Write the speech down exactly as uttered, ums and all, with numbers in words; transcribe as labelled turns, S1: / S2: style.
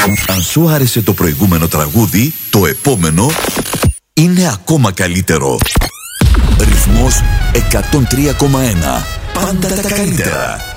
S1: Αν σου άρεσε το προηγούμενο τραγούδι, το επόμενο είναι ακόμα καλύτερο. Ρυθμός εκατόν τρία κόμμα ένα. Πάντα τα καλύτερα.